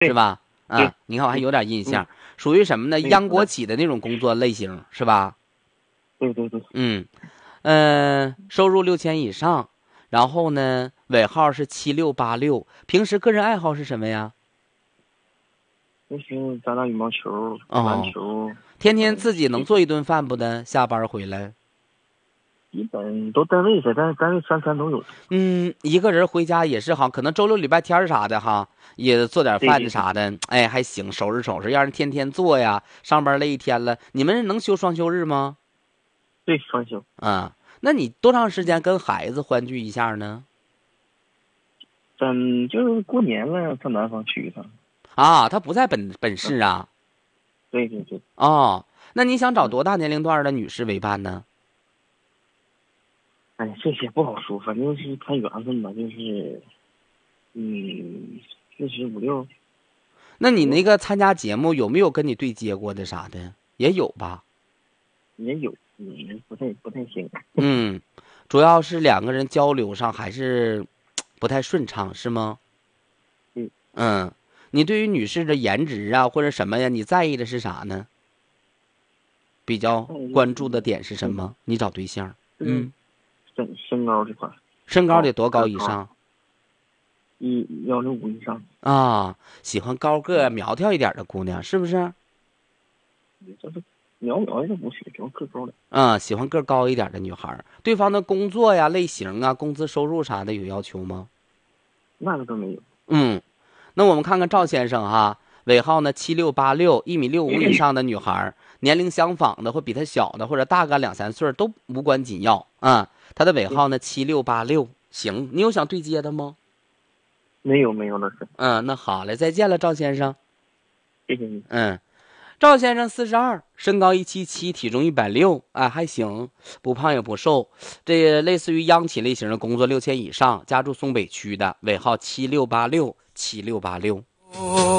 是吧？ 对， 你看我还有点印象，属于什么呢？央国企的那种工作类型，是吧？ 对对对。 收入6000以上，然后呢，尾号是7686。平时个人爱好是什么呀？ 就是打羽毛球、篮哦， 球。 天天自己能做一顿饭不呢？下班回来， 基本都单位的，但是单位3餐都有。 一个人回家也是好，可能周六礼拜天啥的哈，也做点饭对对对啥的，哎，还行，收拾收拾，让人天天做呀。上班累一天了，你们能休双休日吗？ 对，双休。 那你多长时间跟孩子欢聚一下呢？ 就是过年了，上南方去一趟。 他不在本市啊。 对对对。 哦，那你想找多大年龄段的女士为伴呢？ 哎，这些不好说，反正是看缘分吧，就是45、6。 那你那个参加节目有没有跟你对接过的啥的？也有吧？ 也有。不太行。 主要是两个人交流上还是不太顺畅，是吗？你对于女士的颜值啊或者什么呀，你在意的是啥呢？比较关注的点是什么？你找对象， 身高这块。 身高得多高以上 ？165以上。 喜欢高个苗条一点的姑娘，是不是？ 就是苗苗的不是，主要个高的。 喜欢个高一点的女孩。对方的工作呀、类型啊、工资收入啥的有要求吗？ 那个都没有。 那我们看看赵先生哈，尾号呢7686，1.65米以上的女孩，年龄相仿的或比他小的或者大个2、3岁都无关紧要他的尾号呢7686，行，你有想对接的吗？ 没有老师。 那好嘞，再见了，赵先生。 谢谢你。 赵先生42，身高177，体重160，还行，不胖也不瘦。这类似于央企类型的工作6000以上，家住松北区的，尾号7686。